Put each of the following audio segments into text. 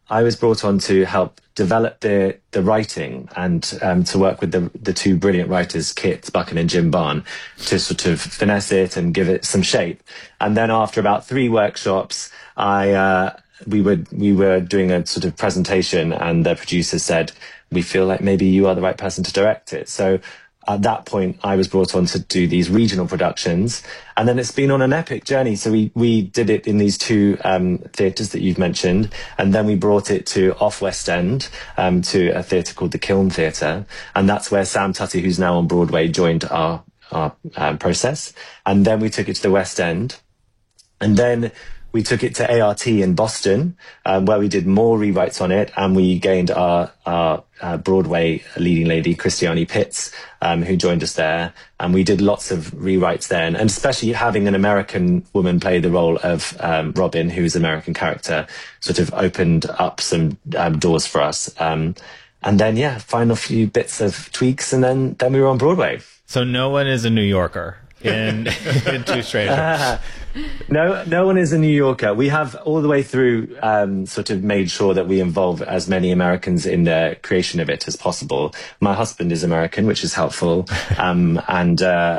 I was brought on to help develop the writing and to work with the two brilliant writers, Kit Buchan and Jim Barn, to sort of finesse it and give it some shape. And then after about 3 workshops, we were doing a sort of presentation, and the producer said, "We feel like maybe you are the right person to direct it." So at that point, I was brought on to do these regional productions, and then it's been on an epic journey. So we did it in these 2 theatres that you've mentioned, and then we brought it to Off West End, to a theatre called the Kiln Theatre, and that's where Sam Tutty, who's now on Broadway, joined our process. And then we took it to the West End, and then we took it to ART in Boston, where we did more rewrites on it, and we gained our Broadway leading lady, Christiane Pitts, who joined us there. And we did lots of rewrites then, and especially having an American woman play the role of Robin, who's an American character, sort of opened up some doors for us. And then, final few bits of tweaks, and then we were on Broadway. So no one is a New Yorker in Two Strangers. No one is a New Yorker. We have all the way through sort of made sure that we involve as many Americans in the creation of it as possible. My husband is American, which is helpful. And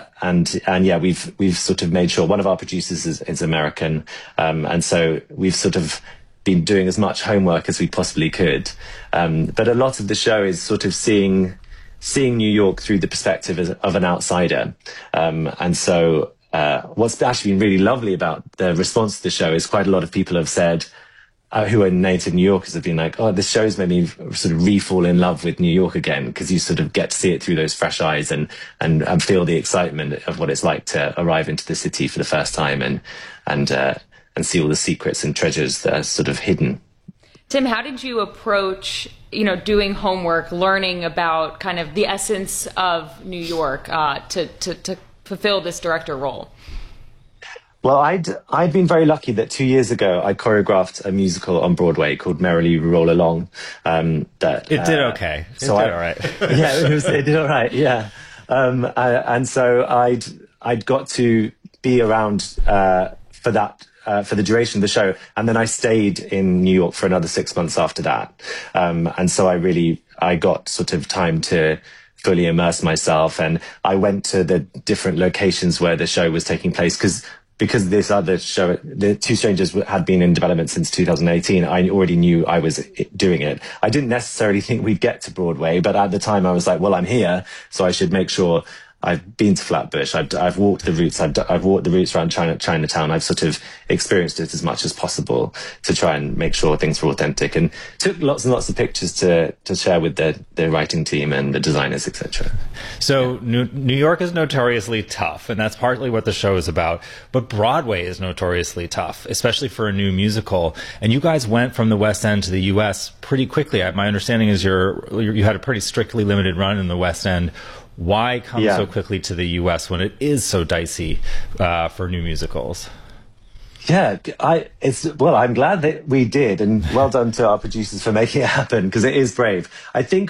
we've sort of made sure one of our producers is American. And so we've sort of been doing as much homework as we possibly could. But a lot of the show is sort of seeing New York through the perspective of an outsider. And so what's actually been really lovely about the response to the show is quite a lot of people have said, who are native New Yorkers, have been like, "Oh, this show's made me sort of re-fall in love with New York again," because you sort of get to see it through those fresh eyes and feel the excitement of what it's like to arrive into the city for the first time and see all the secrets and treasures that are sort of hidden. Tim, how did you approach, doing homework, learning about kind of the essence of New York to fulfill this director role? Well, I'd been very lucky that 2 years ago I choreographed a musical on Broadway called Merrily We Roll Along. It did okay. It did all right. Yeah, it did all right. Yeah, and so I'd got to be around for that. For the duration of the show. And then I stayed in New York for another 6 months after that. And so I got sort of time to fully immerse myself. And I went to the different locations where the show was taking place because this other show, The Two Strangers, had been in development since 2018. I already knew I was doing it. I didn't necessarily think we'd get to Broadway, but at the time I was like, well, I'm here, so I should make sure. I've been to Flatbush. I've walked the routes. I've walked the routes around Chinatown. I've sort of experienced it as much as possible to try and make sure things were authentic, and took lots and lots of pictures to share with the writing team and the designers, etc. So New York is notoriously tough, and that's partly what the show is about. But Broadway is notoriously tough, especially for a new musical. And you guys went from the West End to the U.S. pretty quickly. My understanding is you had a pretty strictly limited run in the West End. Why come so quickly to the U.S. when it is so dicey for new musicals? Yeah, I'm glad that we did, and well done to our producers for making it happen, because it is brave. I think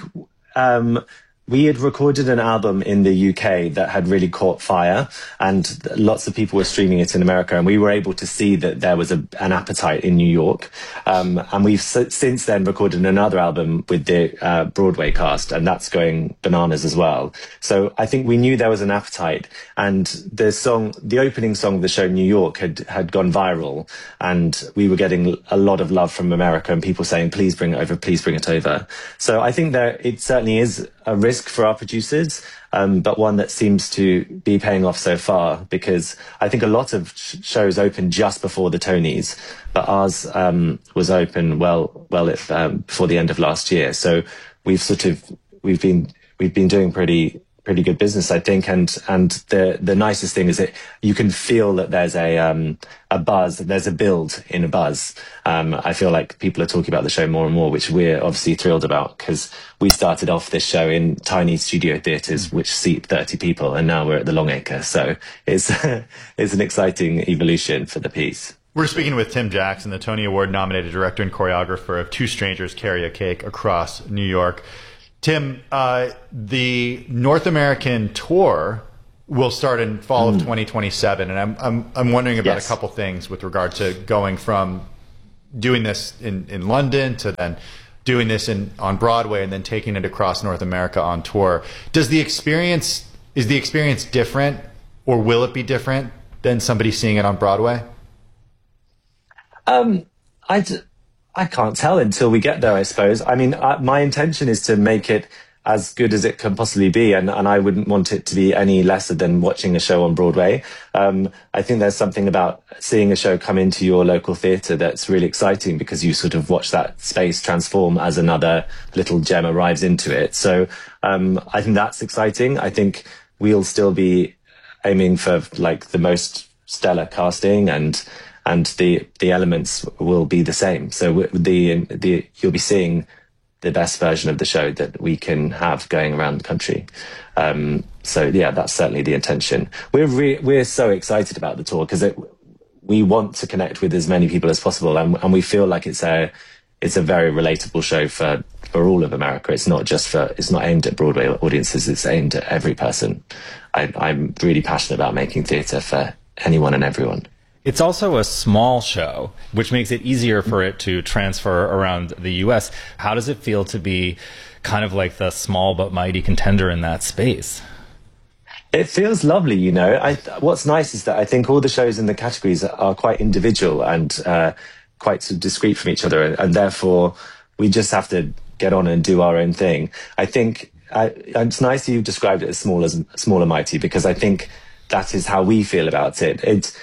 we had recorded an album in the UK that had really caught fire, and lots of people were streaming it in America, and we were able to see that there was an appetite in New York. And we've since then recorded another album with the Broadway cast, and that's going bananas as well. So I think we knew there was an appetite, and the opening song of the show, New York, had gone viral, and we were getting a lot of love from America and people saying, please bring it over, please bring it over. So I think that it certainly is a risk for our producers, but one that seems to be paying off so far, because I think a lot of shows opened just before the Tonys, but ours was open before the end of last year. So we've been doing pretty good business, I think, and the nicest thing is that you can feel that there's a buzz, there's a build in a buzz. I feel like people are talking about the show more and more, which we're obviously thrilled about, because we started off this show in tiny studio theatres which seat 30 people, and now we're at the Longacre. So it's an exciting evolution for the piece. We're speaking with Tim Jackson, the Tony Award-nominated director and choreographer of Two Strangers Carry a Cake Across New York. Tim, the North American tour will start in fall of 2027, and I'm wondering about a couple things with regard to going from doing this in London to then doing this on Broadway and then taking it across North America on tour. Is the experience different, or will it be different than somebody seeing it on Broadway? I can't tell until we get there, I suppose. I mean, my intention is to make it as good as it can possibly be, and I wouldn't want it to be any lesser than watching a show on Broadway. I think there's something about seeing a show come into your local theatre that's really exciting, because you sort of watch that space transform as another little gem arrives into it. So I think that's exciting. I think we'll still be aiming for like the most stellar casting, and the elements will be the same. So you'll be seeing the best version of the show that we can have going around the country. So yeah, that's certainly the intention. We're so excited about the tour, because we want to connect with as many people as possible, and we feel like it's a very relatable show for all of America. It's not aimed at Broadway audiences. It's aimed at every person. I'm really passionate about making theatre for anyone and everyone. It's also a small show, which makes it easier for it to transfer around the U.S. How does it feel to be kind of like the small but mighty contender in that space? It feels lovely, you know. What's nice is that I think all the shows in the categories are quite individual and quite sort of discreet from each other, and therefore we just have to get on and do our own thing. I think it's nice that you've described it as small and mighty, because I think that is how we feel about it.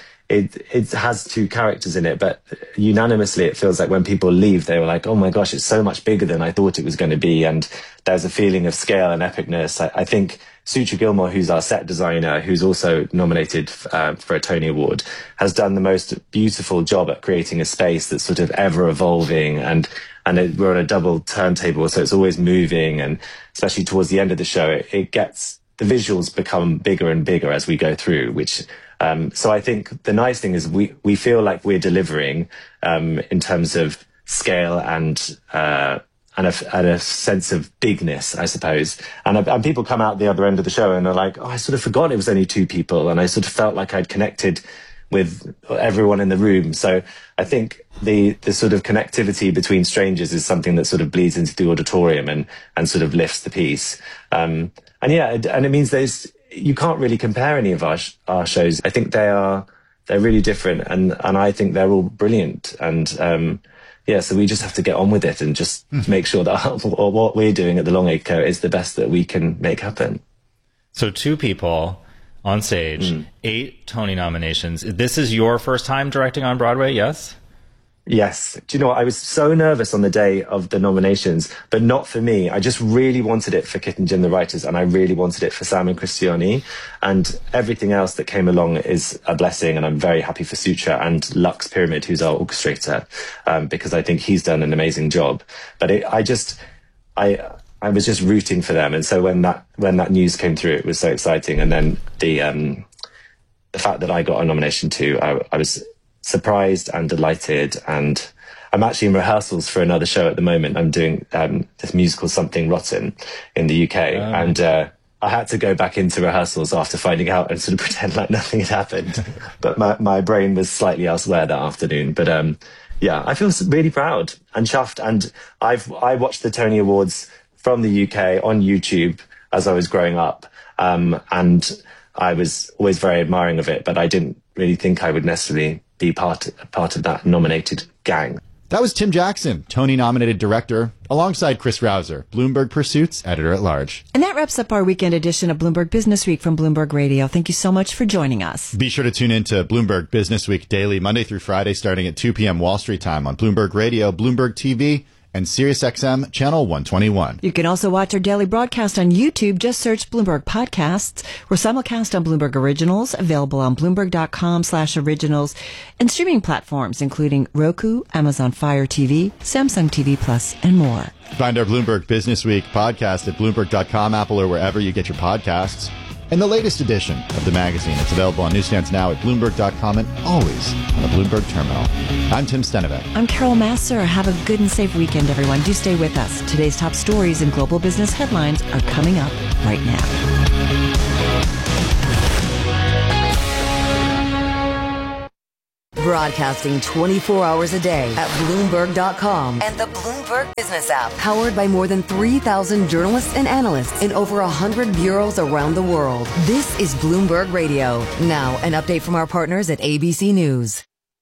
It has two characters in it, but unanimously it feels like when people leave, they were like, oh my gosh, it's so much bigger than I thought it was going to be. And there's a feeling of scale and epicness. I think Sutra Gilmore, who's our set designer, who's also nominated for a Tony Award, has done the most beautiful job at creating a space that's sort of ever evolving, and we're on a double turntable, so it's always moving. And especially towards the end of the show, the visuals become bigger and bigger as we go through, which so I think the nice thing is we feel like we're delivering in terms of scale and a sense of bigness, I suppose. And people come out the other end of the show and are like, oh, I sort of forgot it was only two people, and I sort of felt like I'd connected with everyone in the room. So I think the sort of connectivity between strangers is something that sort of bleeds into the auditorium and sort of lifts the piece. And it means you can't really compare any of our shows. I think they're really different, and I think they're all brilliant. And so we just have to get on with it and just make sure that what we're doing at the Long Acre is the best that we can make happen. So 2 people on stage, 8 Tony nominations. This is your first time directing on Broadway, yes? Yes. Do you know what? I was so nervous on the day of the nominations, but not for me. I just really wanted it for Kit and Jim, the writers, and I really wanted it for Sam and Christiani. And everything else that came along is a blessing, and I'm very happy for Sutra and Lux Pyramid, who's our orchestrator, because I think he's done an amazing job. But I was just rooting for them. And so when that news came through, it was so exciting. And then the fact that I got a nomination too, I was surprised and delighted. And I'm actually in rehearsals for another show at the moment. I'm doing this musical Something Rotten in the UK. And I had to go back into rehearsals after finding out and sort of pretend like nothing had happened. But my brain was slightly elsewhere that afternoon. But I feel really proud and chuffed. And I watched the Tony Awards from the UK on YouTube as I was growing up. And I was always very admiring of it, but I didn't really think I would necessarily be part of that nominated gang. That was Tim Jackson, Tony-nominated director, alongside Chris Rouser, Bloomberg Pursuits editor-at-large. And that wraps up our weekend edition of Bloomberg Business Week from Bloomberg Radio. Thank you so much for joining us. Be sure to tune in to Bloomberg Business Week daily, Monday through Friday, starting at 2 p.m. Wall Street time on Bloomberg Radio, Bloomberg TV, and SiriusXM Channel 121. You can also watch our daily broadcast on YouTube. Just search Bloomberg Podcasts. We're simulcast on Bloomberg Originals, available on Bloomberg.com/originals, and streaming platforms including Roku, Amazon Fire TV, Samsung TV Plus, and more. Find our Bloomberg Business Week podcast at Bloomberg.com, Apple, or wherever you get your podcasts. And the latest edition of the magazine. It's available on newsstands now at Bloomberg.com and always on the Bloomberg terminal. I'm Tim Stenovec. I'm Carol Masser. Have a good and safe weekend, everyone. Do stay with us. Today's top stories and global business headlines are coming up right now. Broadcasting 24 hours a day at Bloomberg.com and the Bloomberg Business app. Powered by more than 3,000 journalists and analysts in over 100 bureaus around the world. This is Bloomberg Radio. Now, an update from our partners at ABC News.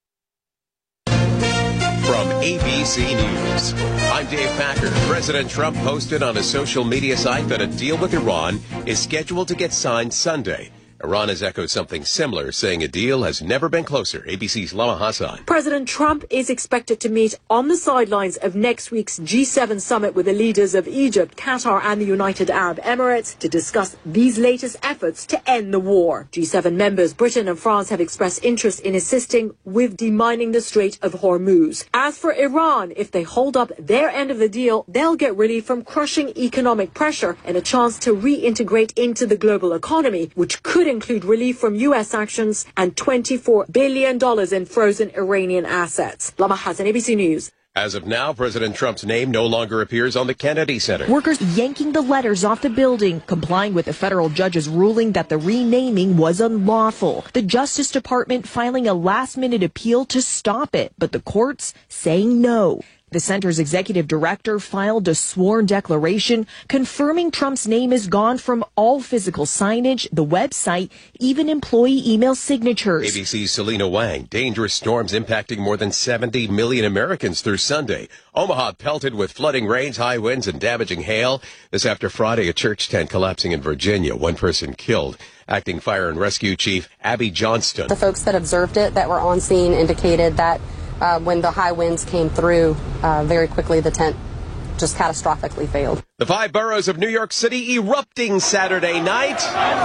From ABC News, I'm Dave Packer. President Trump posted on a social media site that a deal with Iran is scheduled to get signed Sunday. Iran has echoed something similar, saying a deal has never been closer. ABC's Lama Hassan. President Trump is expected to meet on the sidelines of next week's G7 summit with the leaders of Egypt, Qatar and the United Arab Emirates to discuss these latest efforts to end the war. G7 members Britain and France have expressed interest in assisting with demining the Strait of Hormuz. As for Iran, if they hold up their end of the deal, they'll get relief from crushing economic pressure and a chance to reintegrate into the global economy, which could include relief from U.S. sanctions and $24 billion in frozen Iranian assets. Lama Hassan, ABC News. As of now, President Trump's name no longer appears on the Kennedy Center. Workers yanking the letters off the building, complying with the federal judge's ruling that the renaming was unlawful. The Justice Department filing a last-minute appeal to stop it, but the courts saying no. The center's executive director filed a sworn declaration confirming Trump's name is gone from all physical signage, the website, even employee email signatures. ABC's Selena Wang. Dangerous storms impacting more than 70 million Americans through Sunday. Omaha pelted with flooding rains, high winds, and damaging hail. This after Friday, a church tent collapsing in Virginia. One person killed. Acting Fire and Rescue Chief Abby Johnston. The folks that observed it that were on scene indicated that when the high winds came through, very quickly the tent just catastrophically failed. The 5 boroughs of New York City erupting Saturday night.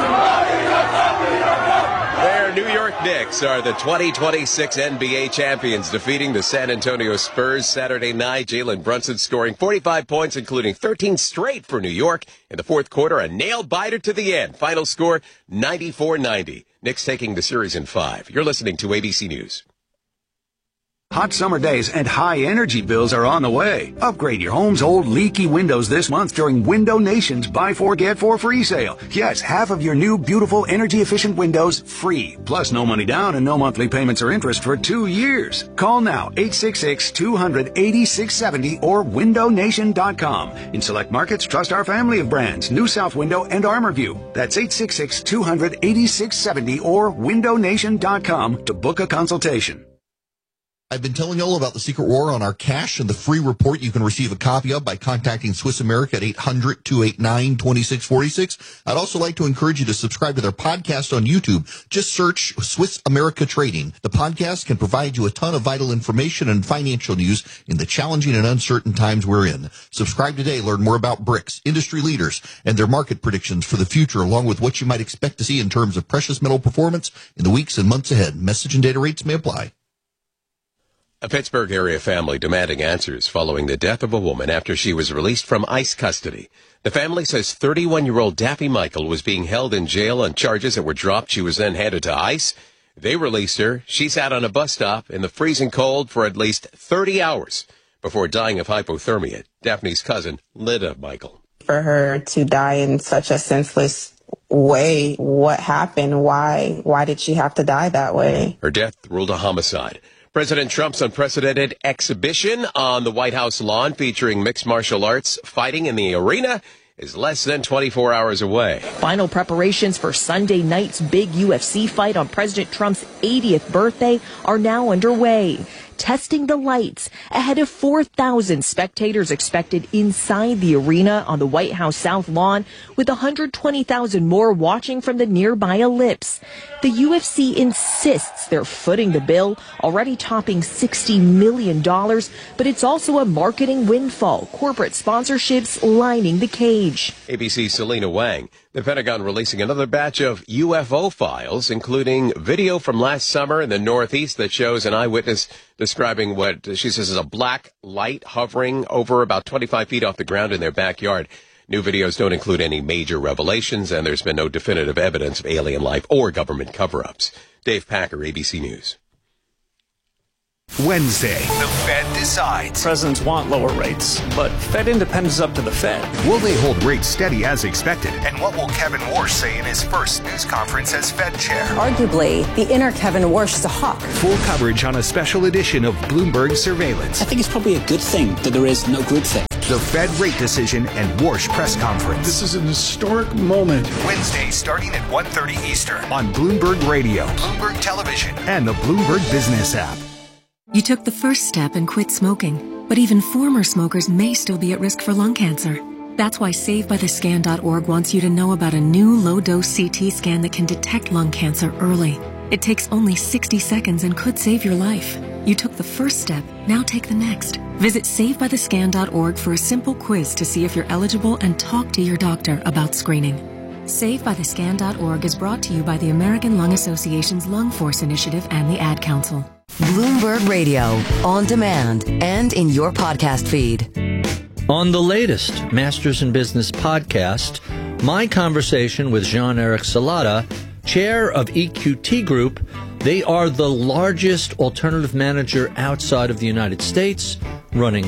Their New York Knicks are the 2026 NBA champions, defeating the San Antonio Spurs Saturday night. Jalen Brunson scoring 45 points, including 13 straight for New York. In the fourth quarter, a nail-biter to the end. Final score, 94-90. Knicks taking the series in 5. You're listening to ABC News. Hot summer days and high energy bills are on the way. Upgrade your home's old leaky windows this month during Window Nation's Buy 4 Get 4 free sale. Yes, half of your new beautiful energy efficient windows free. Plus no money down and no monthly payments or interest for 2 years. Call now 866-200-8670 or windownation.com. In select markets, trust our family of brands, New South Window and ArmorView. That's 866-200-8670 or windownation.com to book a consultation. I've been telling you all about the Secret War on our cash and the free report you can receive a copy of by contacting Swiss America at 800-289-2646. I'd also like to encourage you to subscribe to their podcast on YouTube. Just search Swiss America Trading. The podcast can provide you a ton of vital information and financial news in the challenging and uncertain times we're in. Subscribe today. Learn more about BRICS, industry leaders, and their market predictions for the future, along with what you might expect to see in terms of precious metal performance in the weeks and months ahead. Message and data rates may apply. A Pittsburgh area family demanding answers following the death of a woman after she was released from ICE custody. The family says 31-year-old Daffy Michael was being held in jail on charges that were dropped. She was then handed to ICE. They released her. She sat on a bus stop in the freezing cold for at least 30 hours before dying of hypothermia. Daphne's cousin, Linda Michael. For her to die in such a senseless way, what happened? Why did she have to die that way? Her death ruled a homicide. President Trump's unprecedented exhibition on the White House lawn featuring mixed martial arts fighting in the arena is less than 24 hours away. Final preparations for Sunday night's big UFC fight on President Trump's 80th birthday are now underway. Testing the lights ahead of 4,000 spectators expected inside the arena on the White House South Lawn, with 120,000 more watching from the nearby ellipse. The UFC insists they're footing the bill, already topping $60 million, but it's also a marketing windfall, corporate sponsorships lining the cage. ABC's Selena Wang. The Pentagon releasing another batch of UFO files, including video from last summer in the Northeast that shows an eyewitness describing what she says is a black light hovering over about 25 feet off the ground in their backyard. New videos don't include any major revelations, and there's been no definitive evidence of alien life or government cover-ups. Dave Packer, ABC News. Wednesday, the Fed decides. Presidents want lower rates, but Fed independence is up to the Fed. Will they hold rates steady as expected? And what will Kevin Warsh say in his first news conference as Fed chair? Arguably, the inner Kevin Warsh is a hawk. Full coverage on a special edition of Bloomberg Surveillance. I think it's probably a good thing that there is no groupthink. The Fed rate decision and Warsh press conference. This is an historic moment. Wednesday, starting at 1:30 Eastern on Bloomberg Radio, Bloomberg Television, and the Bloomberg Business app. You took the first step and quit smoking, but even former smokers may still be at risk for lung cancer. That's why SaveByTheScan.org wants you to know about a new low-dose CT scan that can detect lung cancer early. It takes only 60 seconds and could save your life. You took the first step, now take the next. Visit SaveByTheScan.org for a simple quiz to see if you're eligible and talk to your doctor about screening. SaveByTheScan.org is brought to you by the American Lung Association's Lung Force Initiative and the Ad Council. Bloomberg Radio, on demand and in your podcast feed. On the latest Masters in Business podcast, my conversation with Jean-Eric Salata, chair of EQT Group. They are the largest alternative manager outside of the United States, running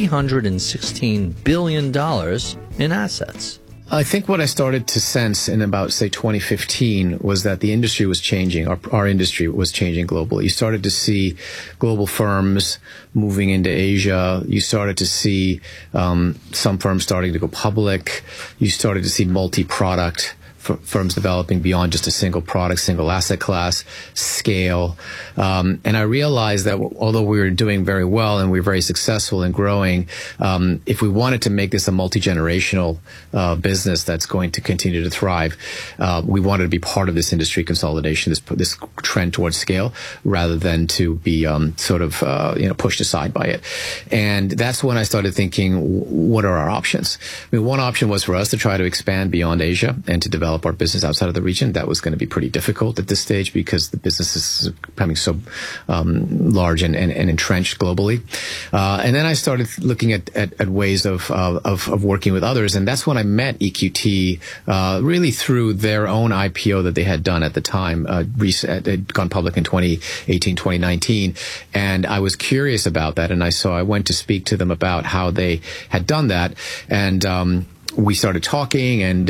$316 billion in assets. I think what I started to sense in about, say, 2015 was that the industry was changing. Our industry was changing globally. You started to see global firms moving into Asia. You started to see some firms starting to go public. You started to see multi-product firms developing beyond just a single product, single asset class, scale. And I realized that although we were doing very well and we were very successful in growing, if we wanted to make this a multi-generational business that's going to continue to thrive, we wanted to be part of this industry consolidation, this trend towards scale, rather than to be pushed aside by it. And that's when I started thinking, what are our options? I mean, one option was for us to try to expand beyond Asia and to develop our business outside of the region. That was going to be pretty difficult at this stage because the business is becoming so large and entrenched globally. And then I started looking at ways of working with others, and that's when I met EQT really through their own IPO that they had done at the time. Had gone public in 2018, 2019, and I was curious about that, and I went to speak to them about how they had done that, and we started talking, and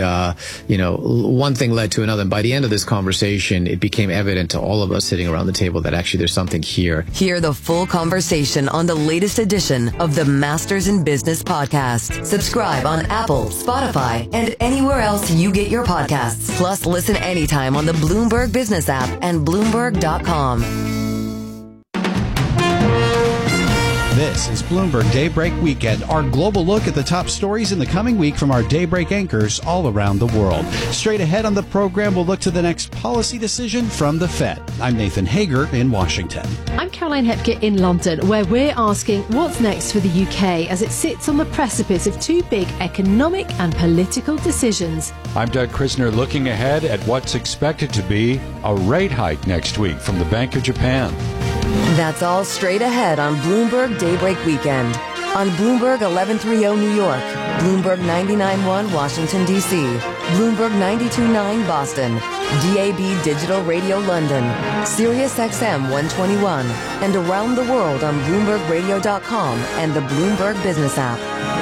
one thing led to another. And by the end of this conversation, it became evident to all of us sitting around the table that actually there's something here. Hear the full conversation on the latest edition of the Masters in Business podcast. Subscribe on Apple, Spotify, and anywhere else you get your podcasts. Plus, listen anytime on the Bloomberg Business app and Bloomberg.com. This is Bloomberg Daybreak Weekend, our global look at the top stories in the coming week from our Daybreak anchors all around the world. Straight ahead on the program, we'll look to the next policy decision from the Fed. I'm Nathan Hager in Washington. I'm Caroline Hepke in London, where we're asking what's next for the UK as it sits on the precipice of two big economic and political decisions. I'm Doug Krisner, looking ahead at what's expected to be a rate hike next week from the Bank of Japan. That's all straight ahead on Bloomberg Daybreak Weekend. On Bloomberg 1130 New York, Bloomberg 99.1 Washington, D.C., Bloomberg 92.9 Boston, DAB Digital Radio London, Sirius XM 121, and around the world on BloombergRadio.com and the Bloomberg Business app.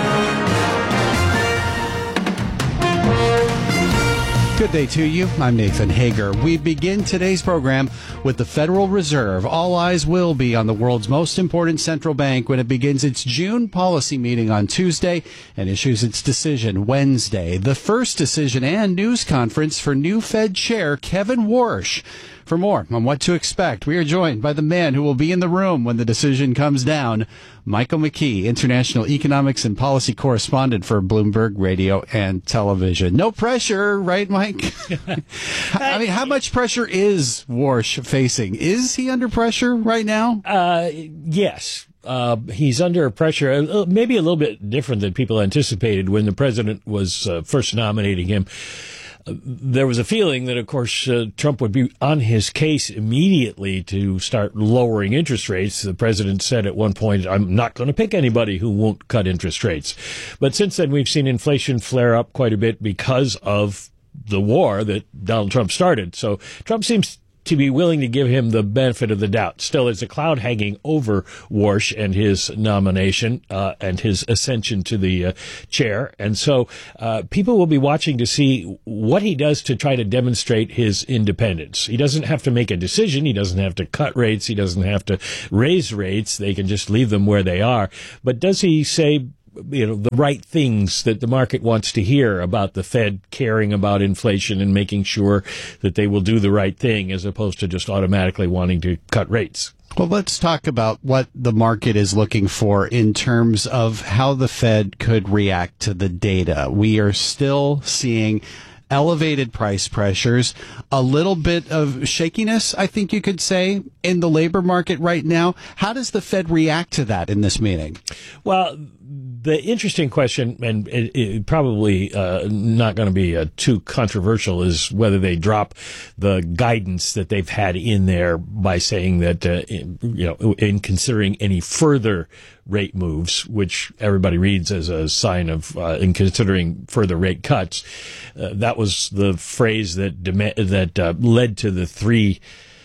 Good day to you. I'm Nathan Hager. We begin today's program with the Federal Reserve. All eyes will be on the world's most important central bank when it begins its June policy meeting on Tuesday and issues its decision Wednesday. The first decision and news conference for new Fed Chair Kevin Warsh. For more on what to expect, we are joined by the man who will be in the room when the decision comes down, Michael McKee, international economics and policy correspondent for Bloomberg Radio and Television. No pressure, right, Mike? I mean, how much pressure is Warsh facing? Is he under pressure right now? Yes. He's under pressure, maybe a little bit different than people anticipated when the president was first nominating him. There was a feeling that, of course, Trump would be on his case immediately to start lowering interest rates. The president said at one point, I'm not going to pick anybody who won't cut interest rates. But since then, we've seen inflation flare up quite a bit because of the war that Donald Trump started. So Trump seems to be willing to give him the benefit of the doubt. Still, there's a cloud hanging over Warsh and his nomination and his ascension to the chair. And so people will be watching to see what he does to try to demonstrate his independence. He doesn't have to make a decision. He doesn't have to cut rates. He doesn't have to raise rates. They can just leave them where they are. But does he say the right things that the market wants to hear about the Fed caring about inflation and making sure that they will do the right thing as opposed to just automatically wanting to cut rates? Well, let's talk about what the market is looking for in terms of how the Fed could react to the data. We are still seeing elevated price pressures, a little bit of shakiness, I think you could say, in the labor market right now. How does the Fed react to that in this meeting? Well, the interesting question, and it probably not going to be too controversial, is whether they drop the guidance that they've had in there by saying that, in considering any further rate moves, which everybody reads as a sign of in considering further rate cuts. That was the phrase that led to the three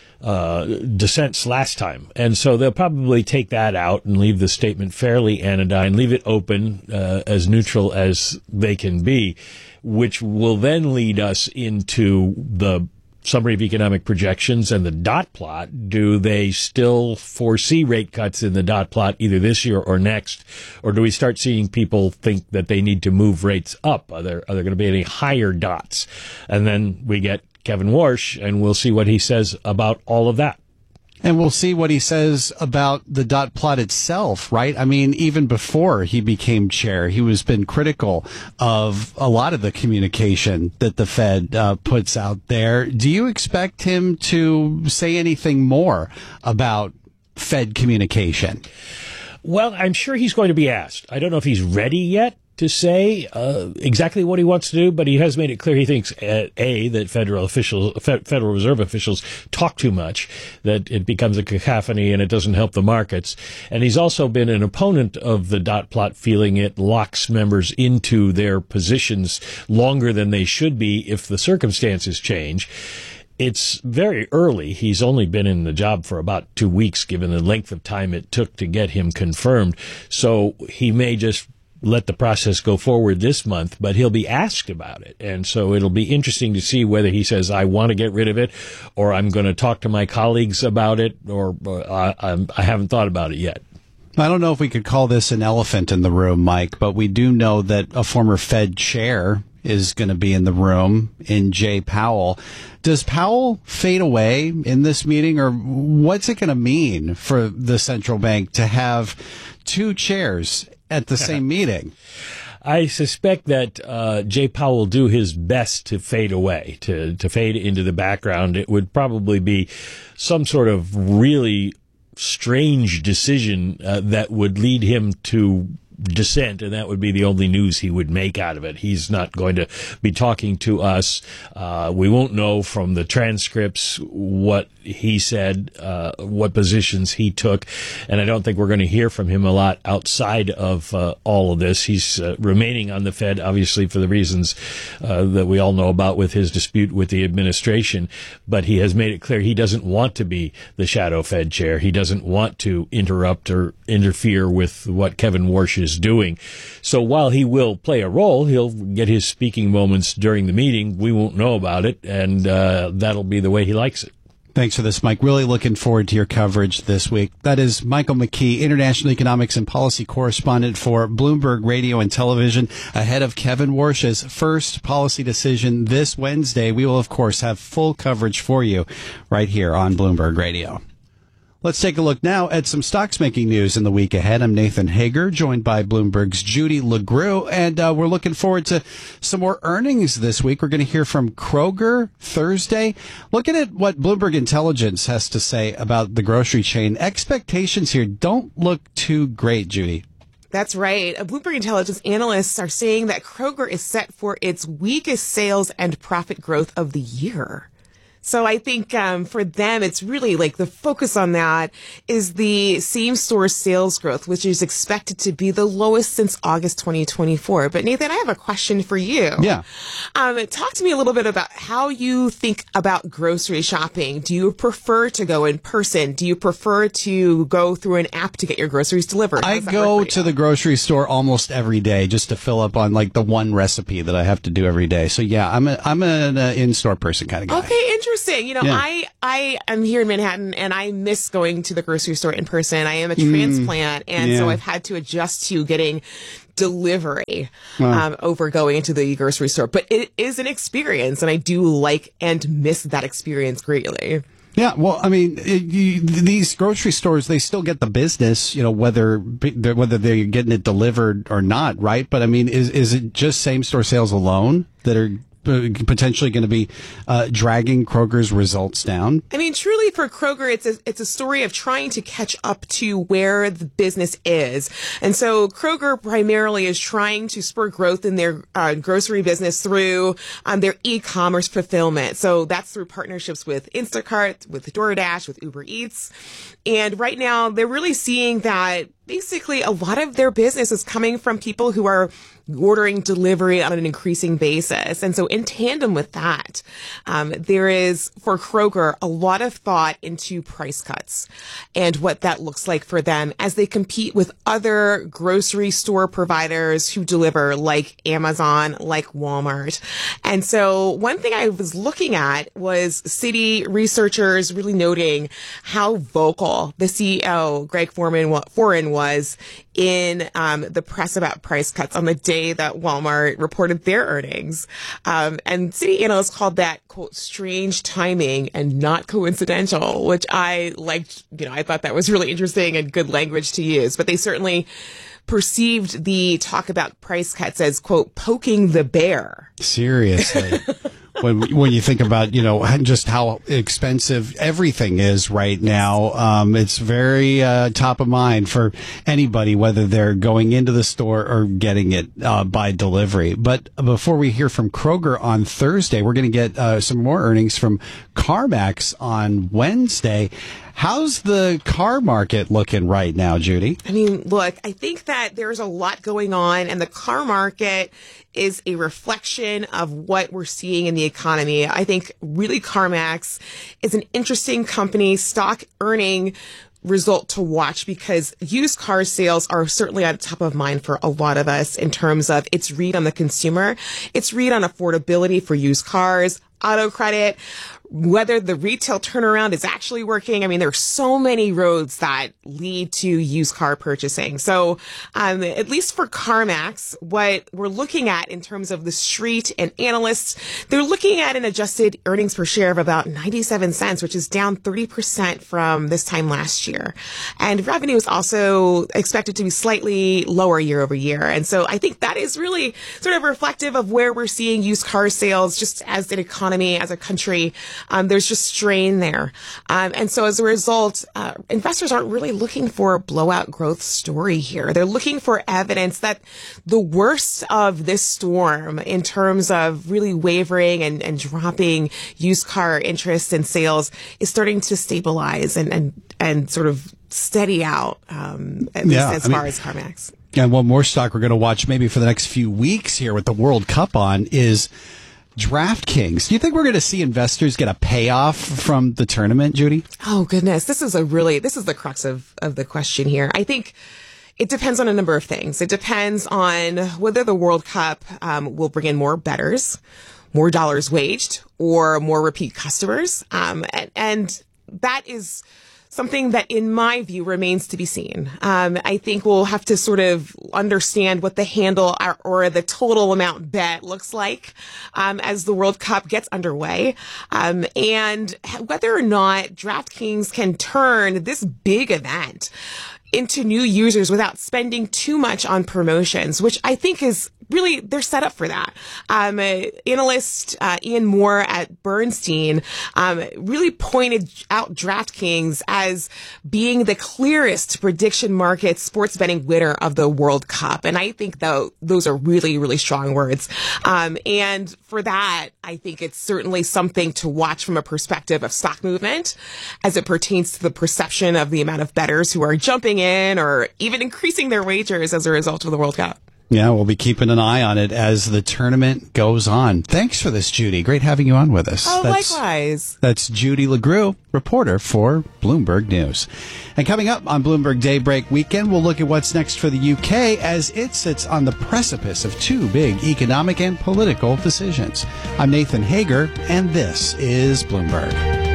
dissents last time. And so they'll probably take that out and leave the statement fairly anodyne, leave it open, as neutral as they can be, which will then lead us into the summary of economic projections and the dot plot. Do they still foresee rate cuts in the dot plot either this year or next? Or do we start seeing people think that they need to move rates up? Are there going to be any higher dots? And then we get Kevin Warsh, and we'll see what he says about all of that. And we'll see what he says about the dot plot itself, right? I mean, even before he became chair, he was been critical of a lot of the communication that the Fed puts out there. Do you expect him to say anything more about Fed communication? Well, I'm sure he's going to be asked. I don't know if he's ready yet to say exactly what he wants to do, but he has made it clear he thinks, that Federal Reserve officials talk too much, that it becomes a cacophony and it doesn't help the markets. And he's also been an opponent of the dot plot, feeling it locks members into their positions longer than they should be if the circumstances change. It's very early. He's only been in the job for about 2 weeks, given the length of time it took to get him confirmed. So he may just let the process go forward this month, but he'll be asked about it. And so it'll be interesting to see whether he says, I want to get rid of it, or I'm going to talk to my colleagues about it, or I haven't thought about it yet. I don't know if we could call this an elephant in the room, Mike, but we do know that a former Fed chair is going to be in the room, in Jay Powell. Does Powell fade away in this meeting, or what's it going to mean for the central bank to have two chairs at the same meeting? I suspect that Jay Powell will do his best to fade away, to fade into the background. It would probably be some sort of really strange decision that would lead him to dissent, and that would be the only news he would make out of it. He's not going to be talking to us. We won't know from the transcripts what he said, what positions he took, and I don't think we're going to hear from him a lot outside of all of this. He's remaining on the Fed, obviously, for the reasons that we all know about with his dispute with the administration, but he has made it clear he doesn't want to be the shadow Fed chair. He doesn't want to interrupt or interfere with what Kevin Warsh is doing. So while he will play a role, he'll get his speaking moments during the meeting. We won't know about it, and that'll be the way he likes it. Thanks for this, Mike. Really looking forward to your coverage this week. That is Michael McKee, international economics and policy correspondent for Bloomberg Radio and Television, ahead of Kevin Warsh's first policy decision this Wednesday. We will, of course, have full coverage for you right here on Bloomberg Radio. Let's take a look now at some stocks making news in the week ahead. I'm Nathan Hager, joined by Bloomberg's Judy LeGroux, and we're looking forward to some more earnings this week. We're going to hear from Kroger Thursday. Looking at what Bloomberg Intelligence has to say about the grocery chain, expectations here don't look too great, Judy. That's right. Bloomberg Intelligence analysts are saying that Kroger is set for its weakest sales and profit growth of the year. So I think for them, it's really like the focus on that is the same-store sales growth, which is expected to be the lowest since August 2024. But Nathan, I have a question for you. Yeah. Talk to me a little bit about how you think about grocery shopping. Do you prefer to go in person? Do you prefer to go through an app to get your groceries delivered? I go to the grocery store almost every day just to fill up on like the one recipe that I have to do every day. So yeah, I'm an in-store person kind of guy. Okay, interesting. You know, Yeah. I am here in Manhattan and I miss going to the grocery store in person. I am a transplant, and so yeah. I've had to adjust to getting delivery Wow. over going into the grocery store. But it is an experience, and I do like and miss that experience greatly. Yeah, well, I mean, these grocery stores, they still get the business, you know, whether they're getting it delivered or not, right? But I mean, is it just same-store sales alone that are potentially going to be dragging Kroger's results down? I mean, truly for Kroger, it's a story of trying to catch up to where the business is. And so Kroger primarily is trying to spur growth in their grocery business through their e-commerce fulfillment. So that's through partnerships with Instacart, with DoorDash, with Uber Eats. And right now, they're really seeing that basically a lot of their business is coming from people who are ordering delivery on an increasing basis. And so in tandem with that, there is, for Kroger, a lot of thought into price cuts and what that looks like for them as they compete with other grocery store providers who deliver, like Amazon, like Walmart. And so one thing I was looking at was Citi researchers really noting how vocal the CEO, Greg Foran, was in the press about price cuts on the day that Walmart reported their earnings. And Citi analysts called that, quote, strange timing and not coincidental, which I liked. You know, I thought that was really interesting and good language to use. But they certainly perceived the talk about price cuts as, quote, poking the bear. Seriously. When you think about, you know, just how expensive everything is right now, it's very top of mind for anybody, whether they're going into the store or getting it by delivery. But before we hear from Kroger on Thursday, we're going to get some more earnings from CarMax on Wednesday. How's the car market looking right now, Judy? I mean, look, I think that there's a lot going on, and the car market is a reflection of what we're seeing in the economy. I think really CarMax is an interesting company, stock earning result to watch, because used car sales are certainly on top of mind for a lot of us in terms of its read on the consumer, its read on affordability for used cars, auto credit, whether the retail turnaround is actually working. I mean, there are so many roads that lead to used car purchasing. So, at least for CarMax, what we're looking at in terms of the street and analysts, they're looking at an adjusted earnings per share of about 97 cents, which is down 30% from this time last year. And revenue is also expected to be slightly lower year over year. And so I think that is really sort of reflective of where we're seeing used car sales just as an economy, as a country. There's just strain there. And so as a result, investors aren't really looking for a blowout growth story here. They're looking for evidence that the worst of this storm in terms of really wavering and dropping used car interest and sales is starting to stabilize and sort of steady out, at least as far as CarMax. And one more stock we're going to watch maybe for the next few weeks here with the World Cup on is DraftKings. Do you think we're going to see investors get a payoff from the tournament, Judy? Oh, goodness. This is the crux of the question here. I think it depends on a number of things. It depends on whether the World Cup will bring in more bettors, more dollars waged, or more repeat customers. And that is something that, in my view, remains to be seen. I think we'll have to sort of understand what the handle or the total amount bet looks like as the World Cup gets underway, and whether or not DraftKings can turn this big event into new users without spending too much on promotions, which I think is really, they're set up for that. Analyst Ian Moore at Bernstein really pointed out DraftKings as being the clearest prediction market sports betting winner of the World Cup. And I think, though, those are really, really strong words. And for that, I think it's certainly something to watch from a perspective of stock movement as it pertains to the perception of the amount of bettors who are jumping in or even increasing their wagers as a result of the World Cup. Yeah, we'll be keeping an eye on it as the tournament goes on. Thanks for this, Judy. Great having you on with us. Oh, likewise. That's Judy LeGroux, reporter for Bloomberg News. And coming up on Bloomberg Daybreak Weekend, we'll look at what's next for the UK as it sits on the precipice of two big economic and political decisions. I'm Nathan Hager, and this is Bloomberg.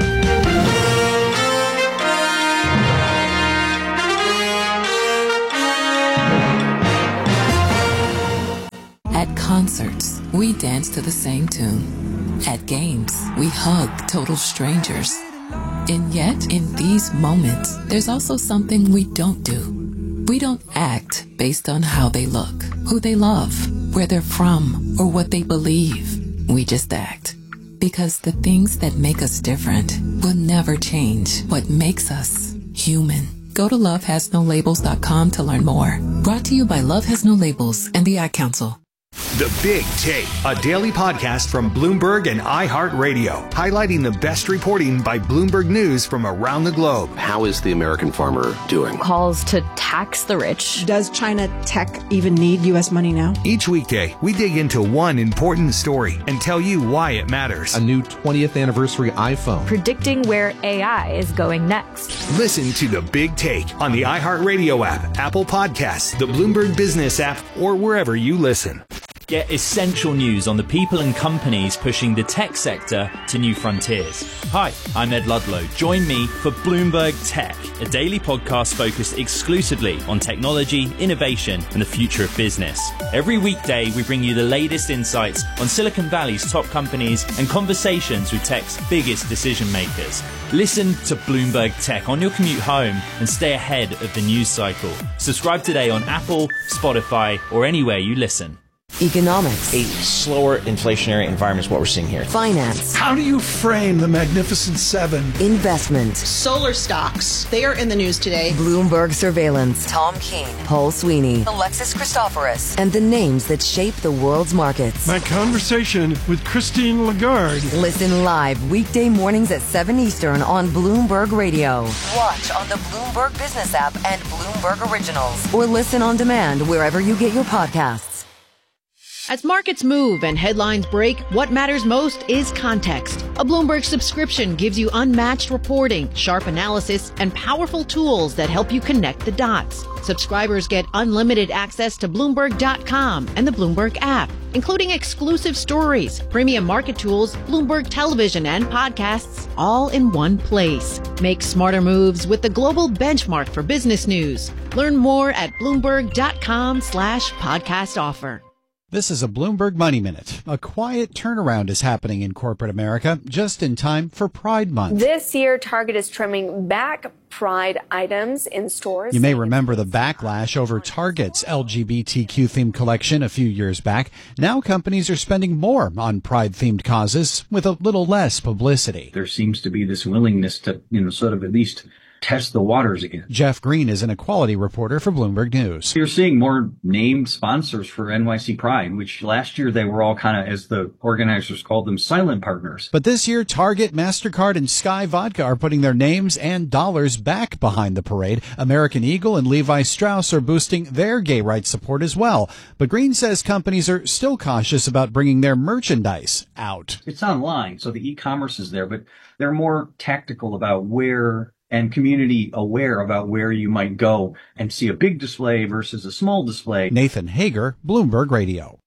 At concerts, we dance to the same tune. At games, we hug total strangers. And yet, in these moments, there's also something we don't do. We don't act based on how they look, who they love, where they're from, or what they believe. We just act. Because the things that make us different will never change what makes us human. Go to lovehasnolabels.com to learn more. Brought to you by Love Has No Labels and the Ad Council. The Big Take, a daily podcast from Bloomberg and iHeartRadio, highlighting the best reporting by Bloomberg News from around the globe. How is the American farmer doing? Calls to tax the rich. Does China tech even need U.S. money now? Each weekday, we dig into one important story and tell you why it matters. A new 20th anniversary iPhone. Predicting where AI is going next. Listen to The Big Take on the iHeartRadio app, Apple Podcasts, the Bloomberg Business app, or wherever you listen. Get essential news on the people and companies pushing the tech sector to new frontiers. Hi, I'm Ed Ludlow. Join me for Bloomberg Tech, a daily podcast focused exclusively on technology, innovation, and the future of business. Every weekday, we bring you the latest insights on Silicon Valley's top companies and conversations with tech's biggest decision makers. Listen to Bloomberg Tech on your commute home and stay ahead of the news cycle. Subscribe today on Apple, Spotify, or anywhere you listen. Economics. A slower inflationary environment is what we're seeing here. Finance. How do you frame the Magnificent Seven? Investment. Solar stocks. They are in the news today. Bloomberg Surveillance. Tom Keene. Paul Sweeney. Alexis Christoforous. And the names that shape the world's markets. My conversation with Christine Lagarde. Listen live weekday mornings at 7 Eastern on Bloomberg Radio. Watch on the Bloomberg Business app and Bloomberg Originals. Or listen on demand wherever you get your podcasts. As markets move and headlines break, what matters most is context. A Bloomberg subscription gives you unmatched reporting, sharp analysis, and powerful tools that help you connect the dots. Subscribers get unlimited access to Bloomberg.com and the Bloomberg app, including exclusive stories, premium market tools, Bloomberg television, and podcasts, all in one place. Make smarter moves with the global benchmark for business news. Learn more at Bloomberg.com/podcast offer. This is a Bloomberg Money Minute. A quiet turnaround is happening in corporate America just in time for Pride Month. This year, Target is trimming back Pride items in stores. You may remember the backlash over Target's LGBTQ-themed collection a few years back. Now companies are spending more on Pride-themed causes with a little less publicity. There seems to be this willingness to, sort of at least test the waters again. Jeff Green is an equality reporter for Bloomberg News. You're seeing more named sponsors for NYC Pride, which last year they were all kind of, as the organizers called them, silent partners. But this year, Target, MasterCard, and Sky Vodka are putting their names and dollars back behind the parade. American Eagle and Levi Strauss are boosting their gay rights support as well. But Green says companies are still cautious about bringing their merchandise out. It's online, so the e-commerce is there, but they're more tactical about where and community aware about where you might go and see a big display versus a small display. Nathan Hager, Bloomberg Radio.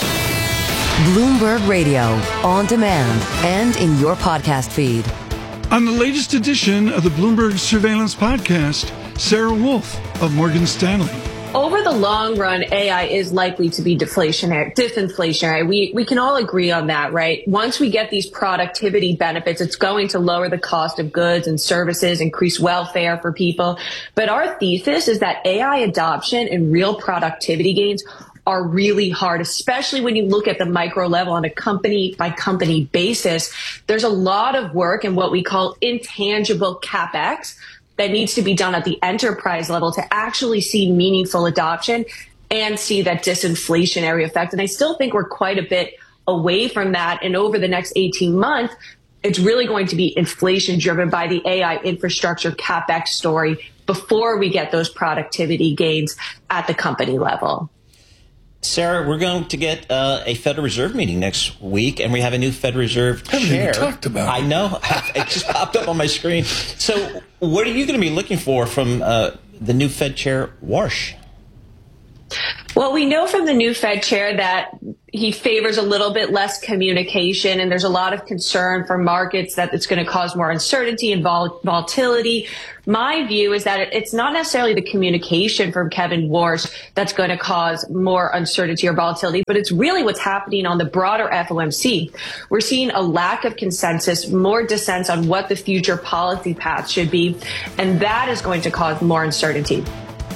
Bloomberg Radio, on demand and in your podcast feed. On the latest edition of the Bloomberg Surveillance Podcast, Sarah Wolf of Morgan Stanley. Over the long run, AI is likely to be disinflationary. We can all agree on that, right? Once we get these productivity benefits, it's going to lower the cost of goods and services, increase welfare for people. But our thesis is that AI adoption and real productivity gains are really hard, especially when you look at the micro level on a company by company basis. There's a lot of work in what we call intangible CapEx that needs to be done at the enterprise level to actually see meaningful adoption and see that disinflationary effect. And I still think we're quite a bit away from that. And over the next 18 months, it's really going to be inflation driven by the AI infrastructure CapEx story before we get those productivity gains at the company level. Sarah, we're going to get a Federal Reserve meeting next week, and we have a new Federal Reserve chair. Haven't even talked about it. I know. It just popped up on my screen. So what are you going to be looking for from the new Fed chair, Warsh? Well, we know from the new Fed chair that he favors a little bit less communication, and there's a lot of concern for markets that it's going to cause more uncertainty and volatility. My view is that it's not necessarily the communication from Kevin Warsh that's going to cause more uncertainty or volatility, but it's really what's happening on the broader FOMC. We're seeing a lack of consensus, more dissent on what the future policy path should be, and that is going to cause more uncertainty.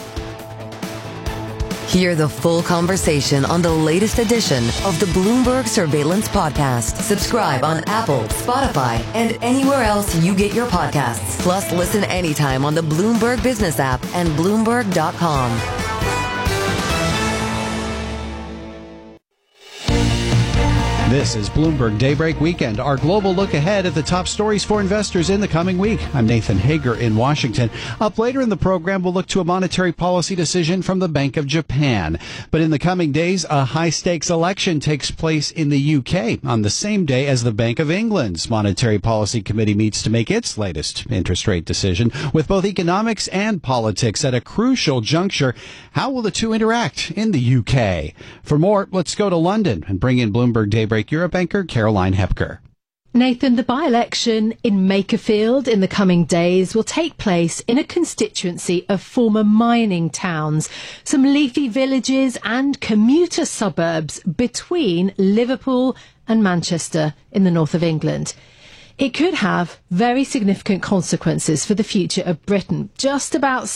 Hear the full conversation on the latest edition of the Bloomberg Surveillance Podcast. Subscribe on Apple, Spotify, and anywhere else you get your podcasts. Plus, listen anytime on the Bloomberg Business app and Bloomberg.com. This is Bloomberg Daybreak Weekend, our global look ahead at the top stories for investors in the coming week. I'm Nathan Hager in Washington. Up later in the program, we'll look to a monetary policy decision from the Bank of Japan. But in the coming days, a high-stakes election takes place in the UK on the same day as the Bank of England's Monetary Policy Committee meets to make its latest interest rate decision. With both economics and politics at a crucial juncture, how will the two interact in the UK? For more, let's go to London and bring in Bloomberg Daybreak Europe anchor Caroline Hepker. Nathan, the by-election in Makerfield in the coming days will take place in a constituency of former mining towns, some leafy villages and commuter suburbs between Liverpool and Manchester in the north of England. It could have very significant consequences for the future of Britain. Just about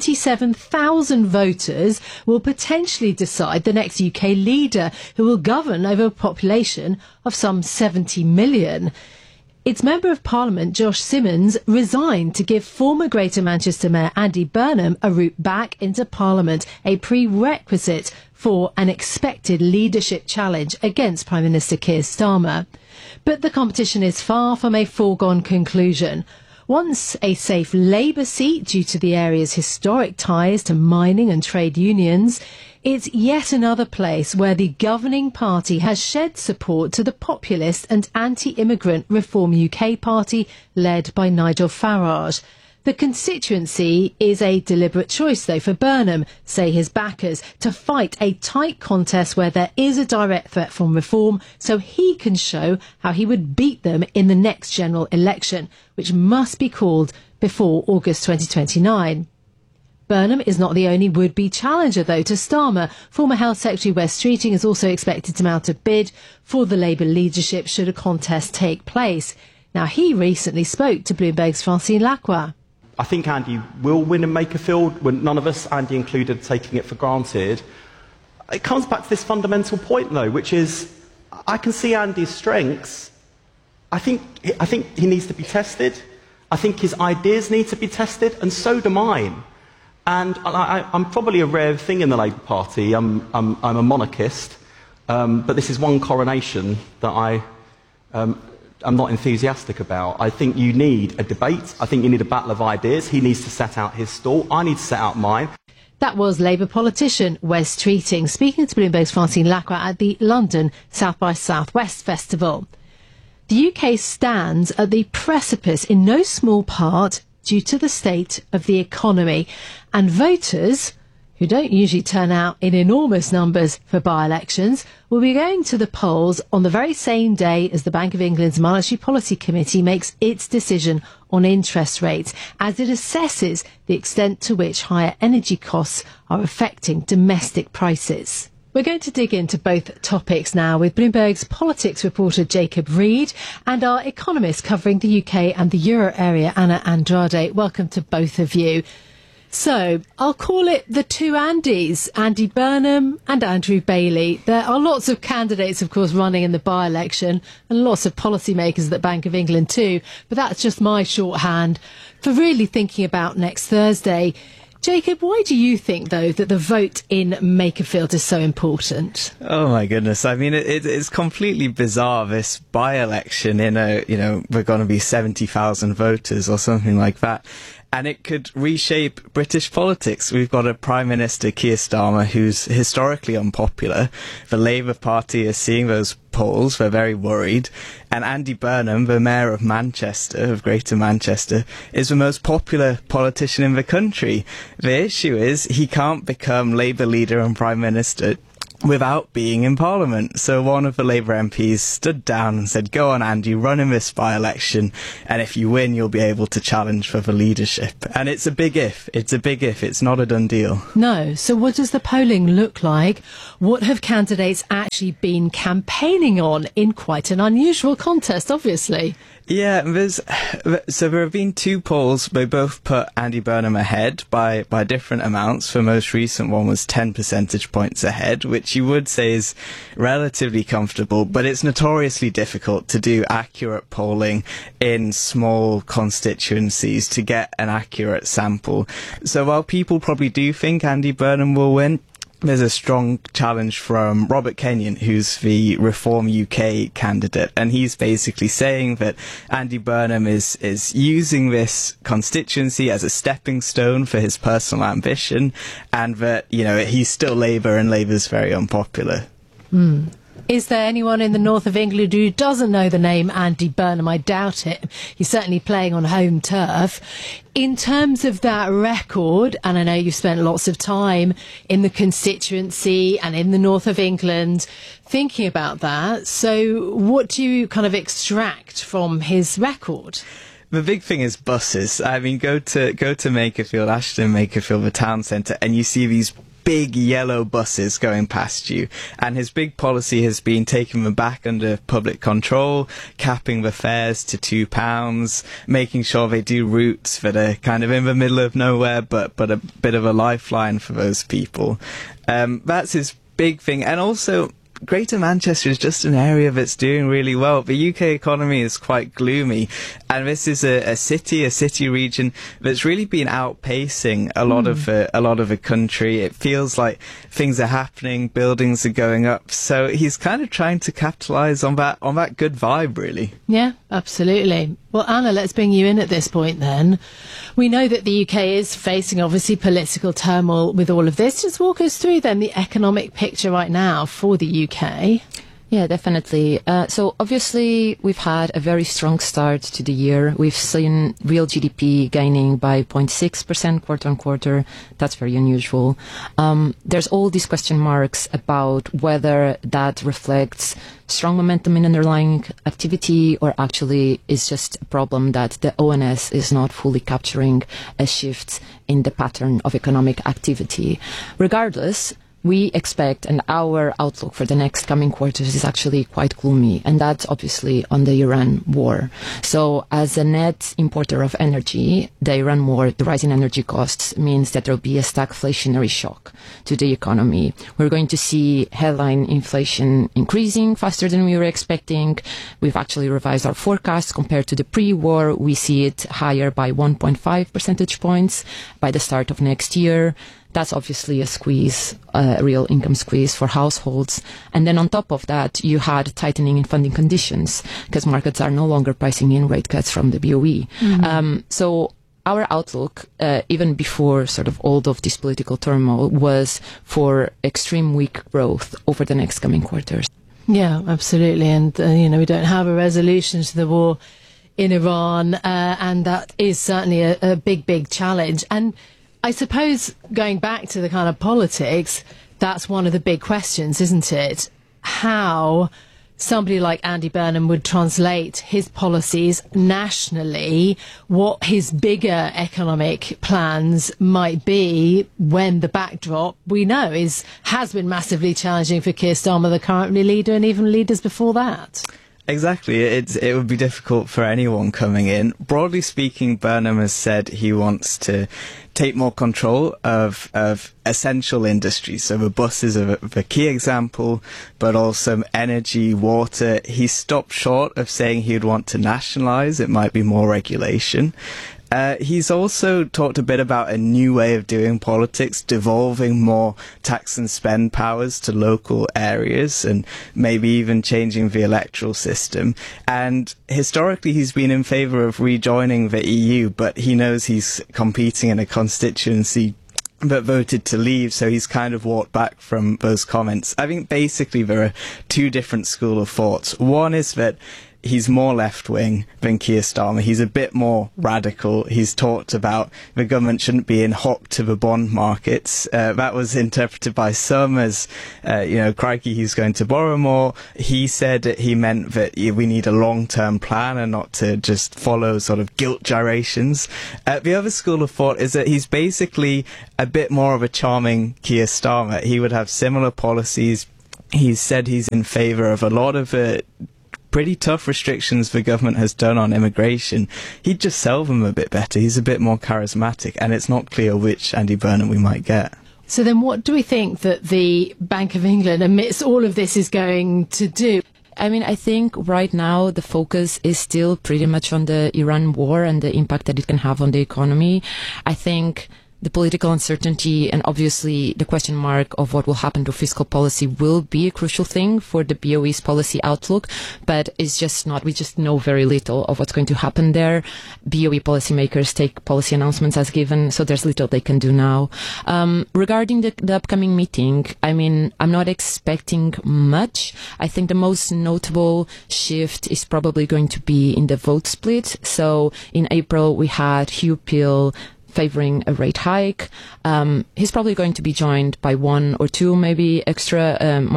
77,000 voters will potentially decide the next UK leader who will govern over a population of some 70 million. Its Member of Parliament, Josh Simmons, resigned to give former Greater Manchester Mayor Andy Burnham a route back into Parliament, a prerequisite for an expected leadership challenge against Prime Minister Keir Starmer. But the competition is far from a foregone conclusion. Once a safe Labour seat due to the area's historic ties to mining and trade unions, it's yet another place where the governing party has shed support to the populist and anti-immigrant Reform UK party led by Nigel Farage. The constituency is a deliberate choice, though, for Burnham, say his backers, to fight a tight contest where there is a direct threat from Reform, so he can show how he would beat them in the next general election, which must be called before August 2029. Burnham is not the only would-be challenger, though, to Starmer. Former Health Secretary Wes Streeting is also expected to mount a bid for the Labour leadership should a contest take place. Now, he recently spoke to Bloomberg's Francine Lacqua. I think Andy will win in Makerfield, when none of us, Andy included, taking it for granted. It comes back to this fundamental point, though, which is I can see Andy's strengths. I think he needs to be tested. I think his ideas need to be tested, and so do mine. And I'm probably a rare thing in the Labour Party. I'm a monarchist, but this is one coronation that I'm not enthusiastic about. I think you need a debate. I think you need a battle of ideas. He needs to set out his stall. I need to set out mine. That was Labour politician Wes Streeting speaking to Bloomberg's Francine Lacqua at the London South by Southwest Festival. The UK stands at the precipice in no small part due to the state of the economy, and voters who don't usually turn out in enormous numbers for by-elections, will be going to the polls on the very same day as the Bank of England's Monetary Policy Committee makes its decision on interest rates, as it assesses the extent to which higher energy costs are affecting domestic prices. We're going to dig into both topics now with Bloomberg's politics reporter Jacob Reed and our economist covering the UK and the Euro area, Anna Andrade. Welcome to both of you. So, I'll call it the two Andys, Andy Burnham and Andrew Bailey. There are lots of candidates, of course, running in the by-election and lots of policymakers at the Bank of England too, but that's just my shorthand for really thinking about next Thursday. Jacob, why do you think, though, that the vote in Makerfield is so important? Oh, my goodness. I mean, it's completely bizarre, this by-election in we're going to be 70,000 voters or something like that. And it could reshape British politics. We've got a Prime Minister, Keir Starmer, who's historically unpopular. The Labour Party is seeing those polls. They're very worried. And Andy Burnham, the Mayor of Manchester, of Greater Manchester, is the most popular politician in the country. The issue is he can't become Labour leader and Prime Minister without being in Parliament. So one of the Labour MPs stood down and said, go on, Andy, run in this by-election, and if you win, you'll be able to challenge for the leadership. And it's a big if. It's a big if. It's not a done deal. No. So what does the polling look like? What have candidates actually been campaigning on in quite an unusual contest, obviously? Yeah, so there have been two polls. They both put Andy Burnham ahead by different amounts. The most recent one was 10 percentage points ahead, which you would say is relatively comfortable, but it's notoriously difficult to do accurate polling in small constituencies to get an accurate sample. So while people probably do think Andy Burnham will win, there's a strong challenge from Robert Kenyon, who's the Reform UK candidate, and he's basically saying that Andy Burnham is using this constituency as a stepping stone for his personal ambition, and that, he's still Labour and Labour's very unpopular. Is there anyone in the north of England who doesn't know the name Andy Burnham? I doubt it. He's certainly playing on home turf. In terms of that record, and I know you've spent lots of time in the constituency and in the north of England thinking about that, so what do you kind of extract from his record? The big thing is buses. I mean, go to Makerfield, Ashton Makerfield, the town centre, and you see these big yellow buses going past you, and his big policy has been taking them back under public control, capping the fares to £2, making sure they do routes that are kind of in the middle of nowhere, but a bit of a lifeline for those people. That's his big thing. And also, Greater Manchester is just an area that's doing really well. The UK economy is quite gloomy, and this is a city region that's really been outpacing a lot of the country. It feels like things are happening, buildings are going up. So he's kind of trying to capitalise on that good vibe, really. Yeah, absolutely. Well, Anna, let's bring you in at this point then. We know that the UK is facing, obviously, political turmoil with all of this. Just walk us through then the economic picture right now for the UK. Yeah, definitely. So obviously we've had a very strong start to the year. We've seen real GDP gaining by 0.6% quarter on quarter. That's very unusual. There's all these question marks about whether that reflects strong momentum in underlying activity or actually is just a problem that the ONS is not fully capturing a shift in the pattern of economic activity. Regardless, we expect, and our outlook for the next coming quarters is actually quite gloomy, and that's obviously on the Iran war. So as a net importer of energy, the Iran war, the rise in energy costs means that there will be a stagflationary shock to the economy. We're going to see headline inflation increasing faster than we were expecting. We've actually revised our forecast compared to the pre-war. We see it higher by 1.5 percentage points by the start of next year. That's obviously a squeeze, a real income squeeze for households. And then on top of that, you had tightening in funding conditions because markets are no longer pricing in rate cuts from the BOE. So our outlook, even before sort of all of this political turmoil, was for extreme weak growth over the next coming quarters. Yeah, absolutely. And, we don't have a resolution to the war in Iran, and that is certainly a big, big challenge. And I suppose going back to the kind of politics, that's one of the big questions, isn't it? How somebody like Andy Burnham would translate his policies nationally, what his bigger economic plans might be when the backdrop, we know, has been massively challenging for Keir Starmer, the current leader, and even leaders before that. Exactly. It would be difficult for anyone coming in. Broadly speaking, Burnham has said he wants to take more control of essential industries. So the buses are a key example, but also energy, water. He stopped short of saying he would want to nationalise. It might be more regulation. He's also talked a bit about a new way of doing politics, devolving more tax and spend powers to local areas and maybe even changing the electoral system. And historically, he's been in favour of rejoining the EU, but he knows he's competing in a constituency that voted to leave, so he's kind of walked back from those comments. I think basically there are two different schools of thoughts. One is that he's more left-wing than Keir Starmer. He's a bit more radical. He's talked about the government shouldn't be in hock to the bond markets. That was interpreted by some as, crikey, he's going to borrow more. He said he meant that we need a long-term plan and not to just follow sort of guilt gyrations. The other school of thought is that he's basically a bit more of a charming Keir Starmer. He would have similar policies. He's said he's in favour of a lot of pretty tough restrictions the government has done on immigration. He'd just sell them a bit better. He's a bit more charismatic, and it's not clear which Andy Burnham we might get. So then what do we think that the Bank of England, amidst all of this, is going to do? I mean, I think right now the focus is still pretty much on the Iran war and the impact that it can have on the economy. I think the political uncertainty and obviously the question mark of what will happen to fiscal policy will be a crucial thing for the BOE's policy outlook, but it's just not, we just know very little of what's going to happen there. BOE policymakers take policy announcements as given, so there's little they can do now. Regarding the upcoming meeting, I mean, I'm not expecting much. I think the most notable shift is probably going to be in the vote split. So in April, we had Hugh Peel favouring a rate hike. He's probably going to be joined by one or two maybe extra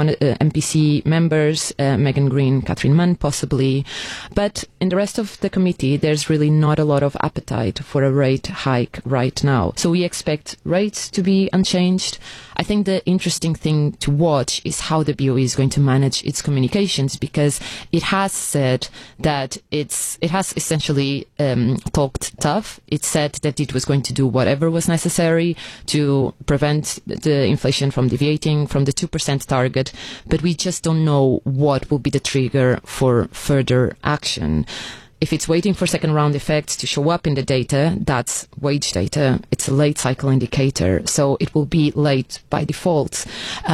MPC members, Megan Green, Catherine Mann possibly. But in the rest of the committee, there's really not a lot of appetite for a rate hike right now. So we expect rates to be unchanged. I think the interesting thing to watch is how the BOE is going to manage its communications, because it has said that it has essentially talked tough. It said that it was going to do whatever was necessary to prevent the inflation from deviating from the 2% target, but we just don't know what will be the trigger for further action. If it's waiting for second round effects to show up in the data, that's wage data. It's a late cycle indicator, so it will be late by default.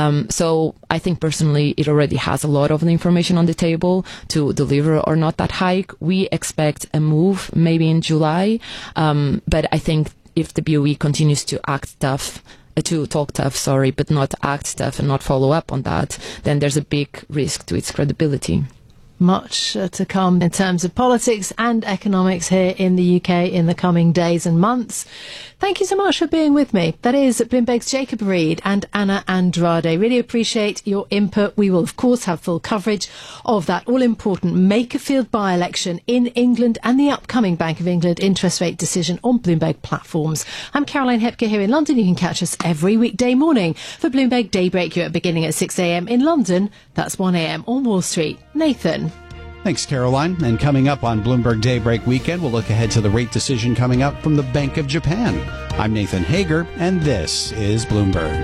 So I think personally it already has a lot of the information on the table to deliver or not that hike. We expect a move maybe in July, but I think if the BOE continues to act tough, to talk tough, but not act tough and not follow up on that, then there's a big risk to its credibility. Much to come in terms of politics and economics here in the UK in the coming days and months. Thank you so much for being with me. That is Bloomberg's Jacob Reed and Anna Andrade. Really appreciate your input. We will, of course, have full coverage of that all-important Makerfield by-election in England and the upcoming Bank of England interest rate decision on Bloomberg platforms. I'm Caroline Hepker here in London. You can catch us every weekday morning for Bloomberg Daybreak. You're beginning at 6 a.m. in London. That's 1 a.m. on Wall Street. Nathan. Thanks, Caroline. And coming up on Bloomberg Daybreak Weekend, we'll look ahead to the rate decision coming up from the Bank of Japan. I'm Nathan Hager, and this is Bloomberg.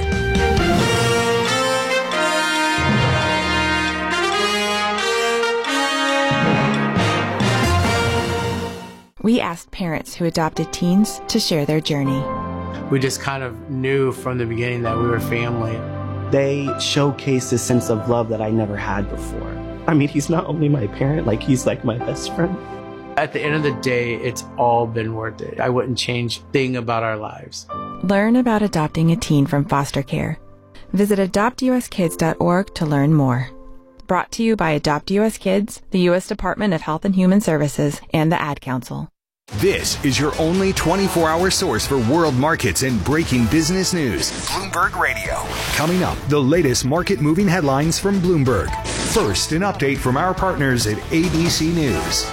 We asked parents who adopted teens to share their journey. We just kind of knew from the beginning that we were family. They showcase a sense of love that I never had before. I mean, he's not only my parent, he's like my best friend. At the end of the day, it's all been worth it. I wouldn't change a thing about our lives. Learn about adopting a teen from foster care. Visit adoptuskids.org to learn more. Brought to you by Adopt US Kids, the U.S. Department of Health and Human Services, and the Ad Council. This is your only 24-hour source for world markets and breaking business news. Bloomberg Radio. Coming up, the latest market-moving headlines from Bloomberg. First, an update from our partners at ABC News.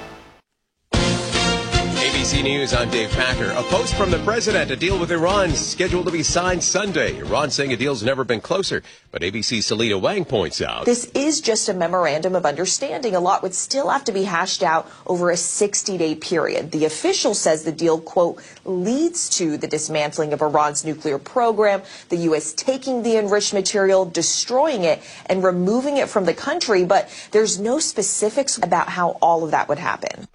ABC News, I'm Dave Packer. A post from the president. A deal with Iran is scheduled to be signed Sunday. Iran saying a deal's never been closer. But ABC's Selena Wang points out, this is just a memorandum of understanding. A lot would still have to be hashed out over a 60-day period. The official says the deal, quote, leads to the dismantling of Iran's nuclear program, the U.S. taking the enriched material, destroying it, and removing it from the country. But there's no specifics about how all of that would happen.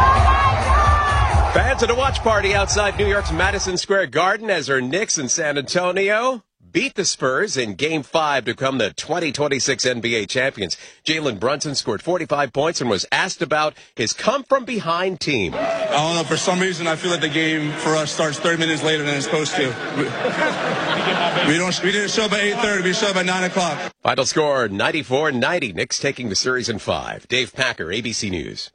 Fans at a watch party outside New York's Madison Square Garden as her Knicks in San Antonio beat the Spurs in Game 5 to become the 2026 NBA champions. Jalen Brunson scored 45 points and was asked about his come-from-behind team. I don't know, for some reason I feel like the game for us starts 30 minutes later than it's supposed to. We didn't show up at 8:30, we showed up at 9 o'clock. Final score, 94-90. Knicks taking the series in 5. Dave Packer, ABC News.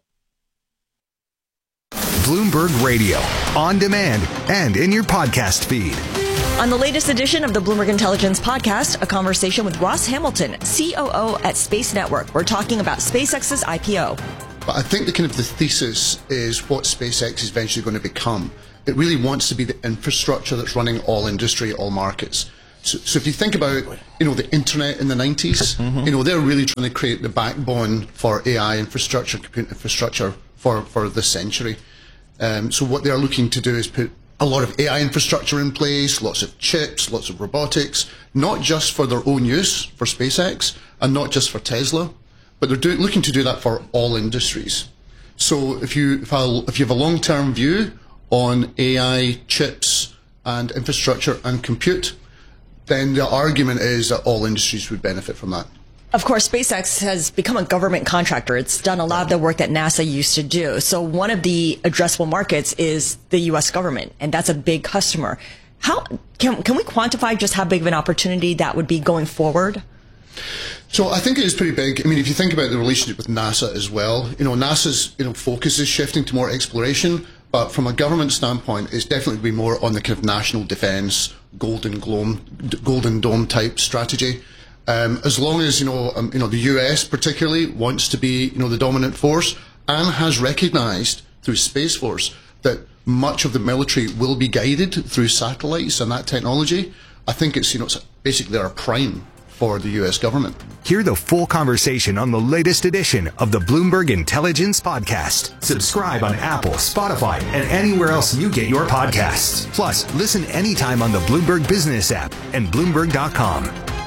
Bloomberg Radio, on demand and in your podcast feed. On the latest edition of the Bloomberg Intelligence Podcast, a conversation with Ross Hamilton, COO at Space Network. We're talking about SpaceX's IPO. But I think the thesis is what SpaceX is eventually going to become. It really wants to be the infrastructure that's running all industry, all markets. So if you think about, the internet in the 90s, they're really trying to create the backbone for AI infrastructure, compute infrastructure for this century. So what they're looking to do is put a lot of AI infrastructure in place, lots of chips, lots of robotics, not just for their own use, for SpaceX, and not just for Tesla, but they're looking to do that for all industries. So if you have a long-term view on AI, chips, and infrastructure and compute, then the argument is that all industries would benefit from that. Of course, SpaceX has become a government contractor. It's done a lot of the work that NASA used to do. So one of the addressable markets is the U.S. government, and that's a big customer. How can we quantify just how big of an opportunity that would be going forward? So I think it is pretty big. I mean, if you think about the relationship with NASA as well, NASA's focus is shifting to more exploration, but from a government standpoint, it's definitely be more on the kind of national defense, Golden Dome type strategy. As long as the US particularly wants to be the dominant force and has recognised through Space Force that much of the military will be guided through satellites and that technology, I think it's basically our prime for the US government. Hear the full conversation on the latest edition of the Bloomberg Intelligence Podcast. Subscribe on Apple, Spotify, and anywhere else you get your podcasts. Plus, listen anytime on the Bloomberg Business app and Bloomberg.com.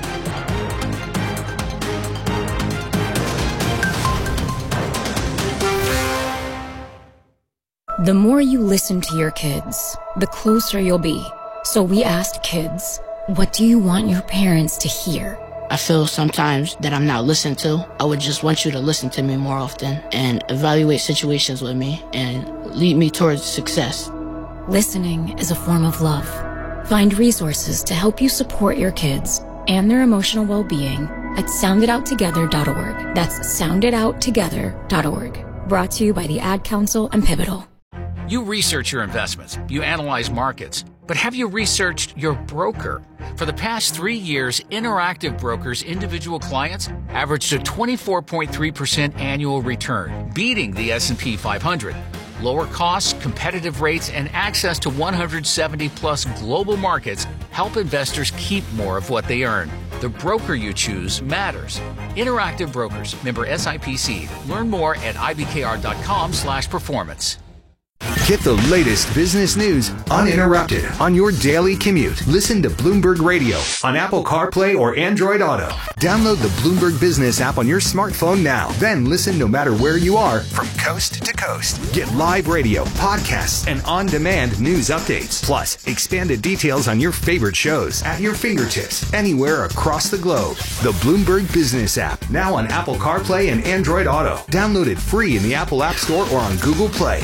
The more you listen to your kids, the closer you'll be. So we asked kids, what do you want your parents to hear? I feel sometimes that I'm not listened to. I would just want you to listen to me more often and evaluate situations with me and lead me towards success. Listening is a form of love. Find resources to help you support your kids and their emotional well-being at soundidouttogether.org. That's soundidouttogether.org. Brought to you by the Ad Council and Pivotal. You research your investments, you analyze markets, but have you researched your broker? For the past 3 years, Interactive Brokers' individual clients averaged a 24.3% annual return, beating the S&P 500. Lower costs, competitive rates, and access to 170-plus global markets help investors keep more of what they earn. The broker you choose matters. Interactive Brokers, member SIPC. Learn more at ibkr.com/performance. Get the latest business news uninterrupted on your daily commute. Listen to Bloomberg Radio on Apple CarPlay or Android Auto. Download the Bloomberg Business app on your smartphone now. Then listen no matter where you are from coast to coast. Get live radio, podcasts, and on-demand news updates. Plus, expanded details on your favorite shows at your fingertips anywhere across the globe. The Bloomberg Business app, now on Apple CarPlay and Android Auto. Download it free in the Apple App Store or on Google Play.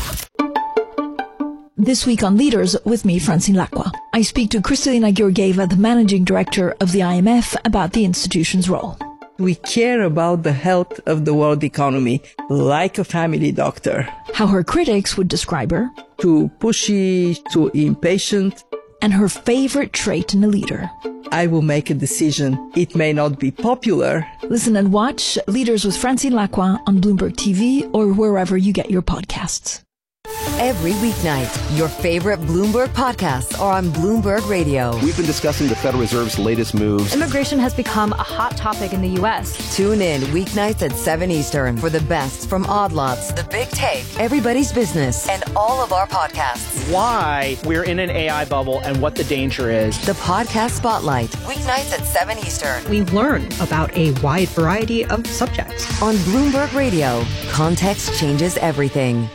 This week on Leaders, with me, Francine Lacqua. I speak to Kristalina Georgieva, the Managing Director of the IMF, about the institution's role. We care about the health of the world economy like a family doctor. How her critics would describe her. Too pushy, too impatient. And her favorite trait in a leader. I will make a decision. It may not be popular. Listen and watch Leaders with Francine Lacroix on Bloomberg TV or wherever you get your podcasts. Every weeknight, your favorite Bloomberg podcasts are on Bloomberg Radio. We've been discussing the Federal Reserve's latest moves. Immigration has become a hot topic in the U.S. Tune in weeknights at 7 Eastern for the best from Odd Lots, The Big Take, Everybody's Business, and all of our podcasts. Why we're in an AI bubble and what the danger is. The Podcast Spotlight, weeknights at 7 Eastern. We learn about a wide variety of subjects. On Bloomberg Radio, context changes everything.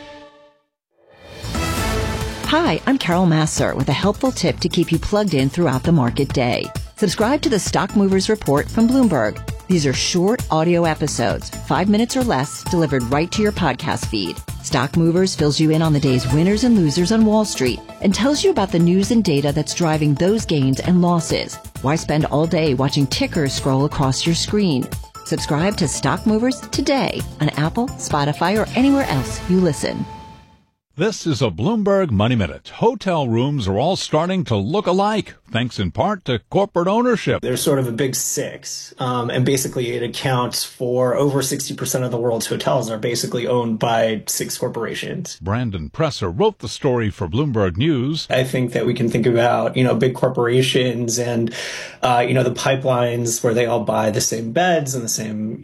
Hi, I'm Carol Masser with a helpful tip to keep you plugged in throughout the market day. Subscribe to the Stock Movers Report from Bloomberg. These are short audio episodes, 5 minutes or less, delivered right to your podcast feed. Stock Movers fills you in on the day's winners and losers on Wall Street and tells you about the news and data that's driving those gains and losses. Why spend all day watching tickers scroll across your screen? Subscribe to Stock Movers today on Apple, Spotify, or anywhere else you listen. This is a Bloomberg Money Minute. Hotel rooms are all starting to look alike, thanks in part to corporate ownership. There's sort of a big six, and basically it accounts for over 60% of the world's hotels are basically owned by 6 corporations. Brandon Presser wrote the story for Bloomberg News. I think that we can think about, big corporations and, the pipelines where they all buy the same beds and the same